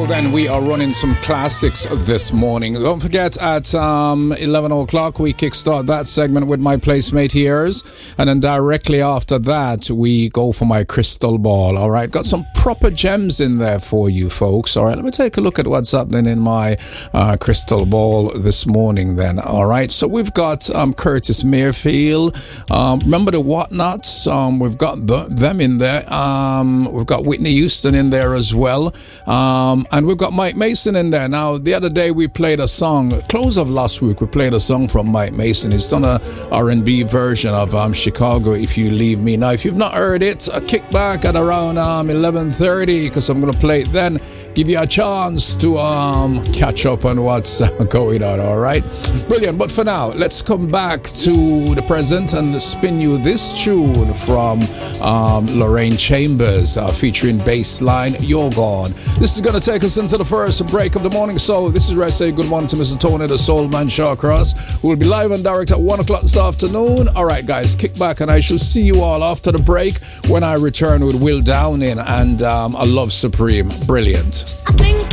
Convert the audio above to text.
then we are running some classics this morning. Don't forget at 11 o'clock we kickstart that segment with my placemate Hears, and then directly after that we go for my crystal ball. All right, got some proper gems in there for you folks. All right, let me take a look at what's happening in my crystal ball this morning then. All right, so we've got Curtis Mayfield, remember the Whatnots, we've got them in there, we've got Whitney Houston in there as well, and we've got Mike Mason in there. Now the other day we played a song, close of last week we played a song from Mike Mason. He's done a R&B version of Chicago If You Leave Me. Now if you've not heard it, kick back at around 11:30 because I'm going to play it then, give you a chance to catch up on what's going on. All right, brilliant. But for now, let's come back to the present and spin you this tune from Lorraine Chambers featuring Bassline, You're Gone. This is going to take us into the first break of the morning. So this is where I say good morning to Mr. Tony the Soul Man Shawcross, who will be live and direct at 1 o'clock this afternoon. All right guys, kick back and I shall see you all after the break when I return with Will Downing and A Love Supreme. Brilliant.